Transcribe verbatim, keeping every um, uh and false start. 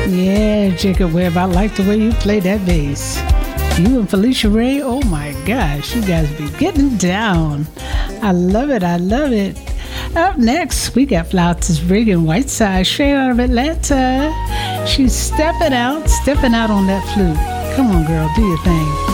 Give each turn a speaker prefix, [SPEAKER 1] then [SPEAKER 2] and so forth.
[SPEAKER 1] Yeah, Jacob Webb, I like the way you play that bass. You and Felicia Ray, oh my gosh, you guys be getting down. I love it, I love it. Up next, we got Flautist Reagan Whiteside, straight out of Atlanta. She's stepping out, stepping out on that flute. Come on, girl, do your thing.